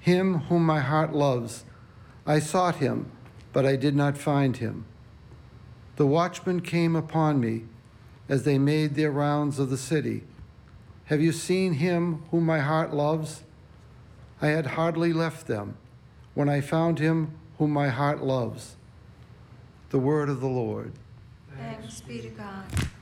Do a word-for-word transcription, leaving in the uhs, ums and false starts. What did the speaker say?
him whom my heart loves. I sought him, but I did not find him. The watchmen came upon me as they made their rounds of the city. Have you seen him whom my heart loves? I had hardly left them when I found him whom my heart loves. The word of the Lord. Thanks be to God.